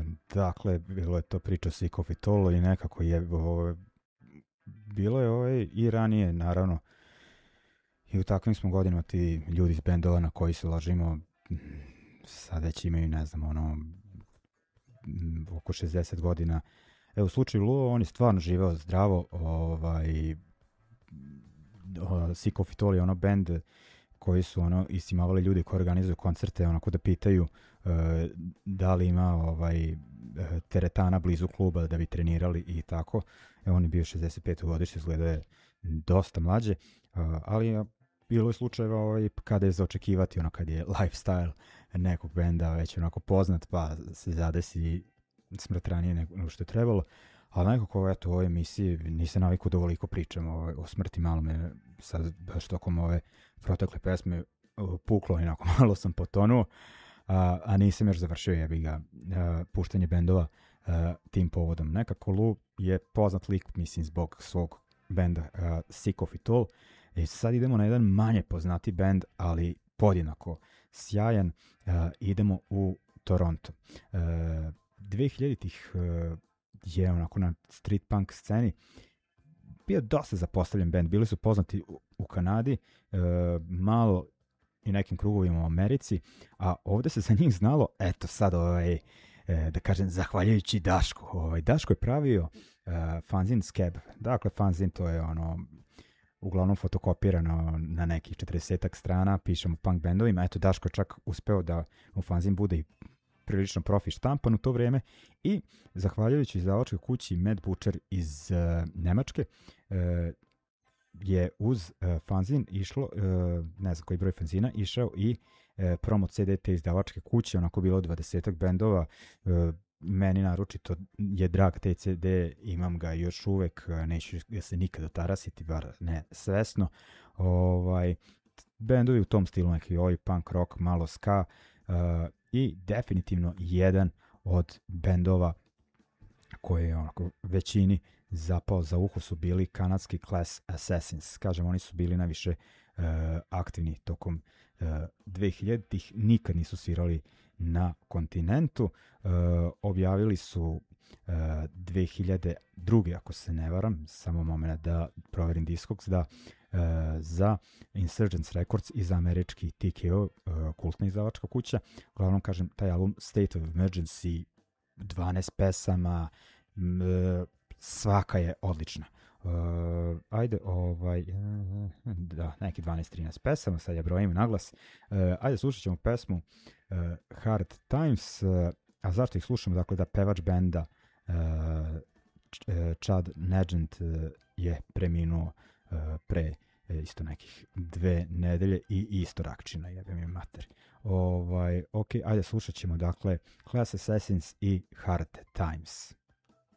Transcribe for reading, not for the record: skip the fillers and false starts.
Dakle, bilo je to priča o Sick of It All i nekako je bilo je i ranije, naravno, i u takvim smo godinama ti ljudi iz bendova na koji se lažimo sad već imaju, ne znam, oko 60 godina. Evo, u slučaju Luo, on je stvarno živeo zdravo, Sick of It All je band koji su istimavali ljudi koji organizuju koncerte, onako da pitaju da li ima teretana blizu kluba da bi trenirali i tako. Evo, on je bio 65. godište, izgledao je dosta mlađe, ali bilo je slučajeva kada je za očekivati, kad je lifestyle nekog benda već onako poznat, pa se zadesi smrt ranije nego što je trebalo. Ali nekako, eto, u ovoj emisiji nisam naviku da ovoliko pričam o smrti, malo me sad baš tokom ove protekle pesme puklo i malo sam potonuo, a nisam još završio jebiga puštanje bendova tim povodom. Nekako Lu je poznat lik, mislim, zbog svog benda Sick of It All. I sad idemo na jedan manje poznati band, ali podjednako sjajan. Idemo u Toronto. 2000-ih je onako na street punk sceni bio dosta zapostavljen band. Bili su poznati u Kanadi, malo i nekim krugovima u Americi, a ovdje se za njih znalo, eto sad da kažem, zahvaljujući Dašku. Daško je pravio fanzine Scab. Dakle, fanzine to je uglavnom fotokopirano na nekih 40 strana, pišemo punk bendovima. Eto, Daško je čak uspeo da u fanzin bude i prilično profi štampan u to vrijeme i zahvaljujući izdavačkoj kući Mad Butcher iz Nemačke je uz fanzin išlo, ne znam koji broj fanzina, išao i promo CD te izdavačke kuće, onako bilo 20 bendova. Meni naročito je drag te CD, imam ga još uvek, neću ga se nikad otarasiti, bar ne svesno. Bendovi u tom stilu, neki punk rock, malo ska, i definitivno jedan od bendova koji je većini zapao za uho su bili kanadski Class Assassins. Kažem, oni su bili najviše aktivni tokom 2000-ih, nikad nisu svirali na kontinentu. Objavili su 2002. ako se ne varam, samo moment da proverim Discogs, da za Insurgents Records i za američki TKO, kultna izdavačka kuća. Uglavnom, kažem, taj album State of Emergency, 12 pesama, svaka je odlična. Da, neki 12-13 pesama, sad ja brojim naglas. Ajde, slušat ćemo pesmu Hard Times. A zašto ih slušamo? Dakle, da pevač benda Chad Nugent je preminuo pre isto nekih 2 nedelje i isto rakčina, jebem je mater. Ok, ajde slušat ćemo dakle Class Assassins i Hard Times.